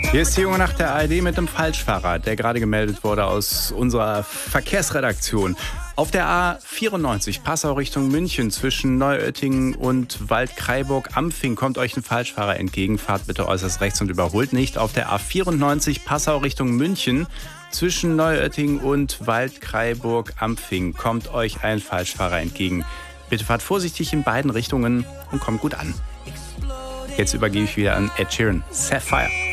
Hier ist die Junge nach der ARD mit einem Falschfahrer, der gerade gemeldet wurde aus unserer Verkehrsredaktion. Auf der A94 Passau Richtung München zwischen Neuöttingen und Waldkraiburg-Ampfing kommt euch ein Falschfahrer entgegen. Fahrt bitte äußerst rechts und überholt nicht. Auf der A94 Passau Richtung München zwischen Neuöttingen und Waldkraiburg-Ampfing kommt euch ein Falschfahrer entgegen. Bitte fahrt vorsichtig in beiden Richtungen und kommt gut an. Jetzt übergebe ich wieder an Ed Sheeran. Sapphire.